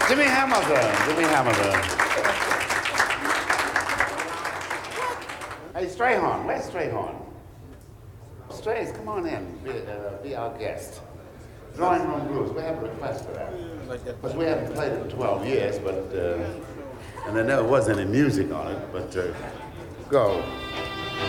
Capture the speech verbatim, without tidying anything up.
Jimmy Hamilton, Jimmy Hamilton. Hey, Strayhorn, where's Strayhorn? Strays, come on in, be, uh, be our guest. Drawing Room Blues, we have a request for that. Because we haven't played it in twelve years, but, uh, and there never was any music on it, but uh, go.